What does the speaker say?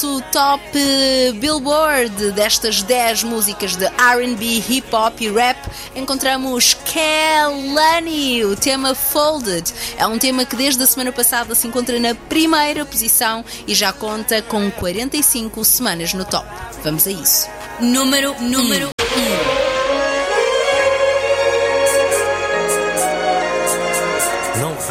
nosso top Billboard destas 10 músicas de R&B, Hip Hop e Rap, encontramos Kehlani, o tema Folded. É um tema que desde a semana passada se encontra na primeira posição e já conta com 45 semanas no top. Vamos a isso. Número 1.